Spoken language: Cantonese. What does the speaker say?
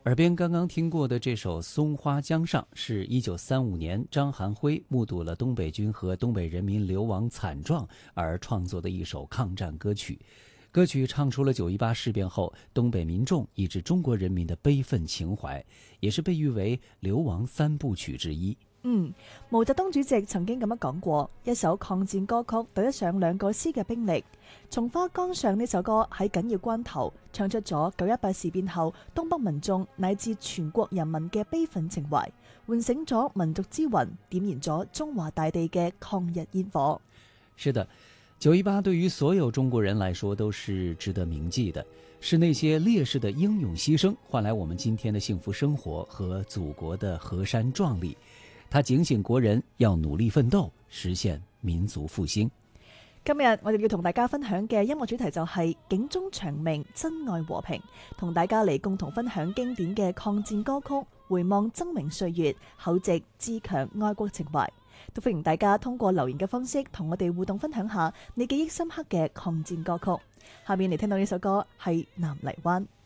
耳边刚刚听过的这首《松花江上》是1935年张含辉目睹了东北军和东北人民流亡惨状而创作的一首抗战歌曲。歌曲唱出了9·18事变后东北民众以至中国人民的悲愤情懷，也是被譽為流亡三部曲之一。 毛澤東主席曾經咁樣講過，一首抗戰歌曲對得上2個師嘅兵力。松花江上呢首歌喺緊要關頭唱出咗9·18事變後東北民眾乃至全國人民嘅悲憤情懷，喚醒咗民族之魂，點燃咗中華大地嘅抗日煙火。 是的，9·18對於所有中國人來說都是值得銘記的，是那些烈士的英勇犧牲換來我們今天的幸福生活和祖國的河山壯麗。他警醒國人要努力奮鬥，實現民族復興。 今日我哋要同大家分享嘅音樂主題就係警鐘長鳴，珍愛和平，同大家嚟共同分享經典嘅抗戰歌曲，回望崢嶸歲月，厚植自強愛國情懷。都歡迎大家通過留言嘅方式同我哋互動分享下你記憶深刻嘅抗戰歌曲。下面嚟聽到呢首歌係《南泥灣》。